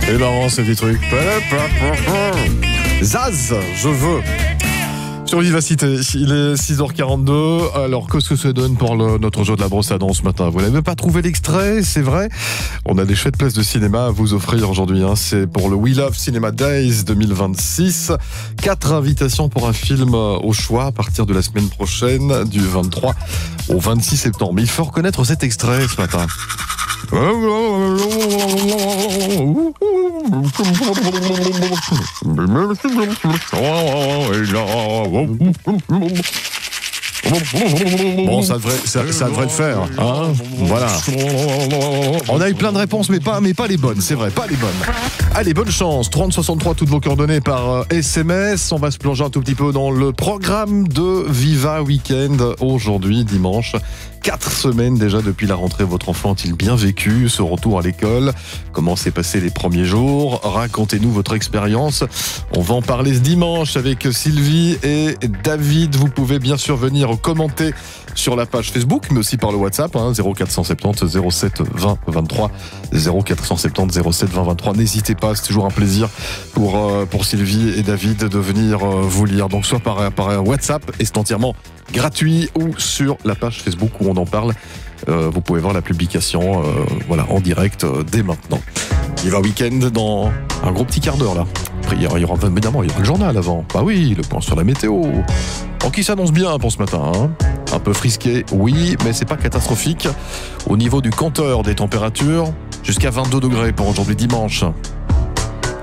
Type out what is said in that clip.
Et marrant, ces petits trucs. Zaz, je veux. Sur Vivacité, il est 6h42. Alors, qu'est-ce que ça donne pour notre jeu de la brosse à dents ce matin? Vous n'avez pas trouvé l'extrait, c'est vrai. On a des chouettes places de cinéma à vous offrir aujourd'hui. C'est pour le We Love Cinema Days 2026. 4 invitations pour un film au choix à partir de la semaine prochaine, du 23 au 26 septembre. Mais il faut reconnaître cet extrait ce matin. Bon, ça devrait le faire, hein. Voilà. On a eu plein de réponses, mais pas les bonnes, c'est vrai, pas les bonnes. Allez, bonne chance. 3063, toutes vos coordonnées par SMS. On va se plonger un tout petit peu dans le programme de Viva Weekend aujourd'hui, dimanche. 4 semaines déjà depuis la rentrée. Votre enfant a-t-il bien vécu ce retour à l'école? Comment s'est passé les premiers jours? Racontez-nous votre expérience. On va en parler ce dimanche avec Sylvie et David. Vous pouvez bien sûr venir commenter sur la page Facebook, mais aussi par le WhatsApp, 0470 07 20 23 0470 07 20 23. N'hésitez pas, c'est toujours un plaisir pour Sylvie et David de venir vous lire. Donc soit par WhatsApp, et c'est entièrement gratuit, ou sur la page Facebook où on en parle. Vous pouvez voir la publication en direct dès maintenant. Il va week-end dans un gros petit quart d'heure là. Après, il y aura évidemment le journal avant. Bah oui, le point sur la météo. Qui s'annonce bien pour ce matin. Un peu frisqué, oui, mais c'est pas catastrophique. Au niveau du compteur des températures, jusqu'à 22 degrés pour aujourd'hui dimanche.